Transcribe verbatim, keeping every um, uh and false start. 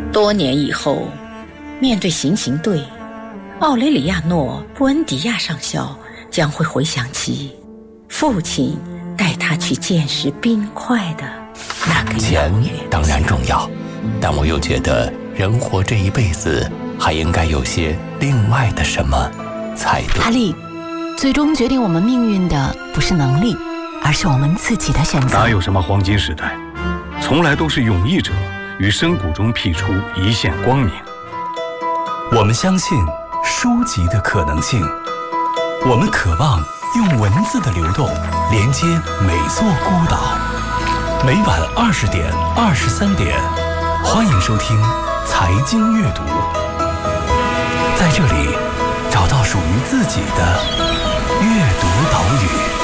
多年以后，面对行刑队，奥雷里亚诺·布恩迪亚上校将会回想起父亲带他去见识冰块的那个钱当然重要，但我又觉得人活这一辈子还应该有些另外的什么才对。 阿力，最终决定我们命运的不是能力，而是我们自己的选择。 哪有什么黄金时代，从来都是勇毅者于深谷中辟出一线光明。 我们相信书籍的可能性，我们渴望用文字的流动连接每座孤岛。每晚二十点、二十三点，欢迎收听财经阅读，在这里找到属于自己的阅读岛屿。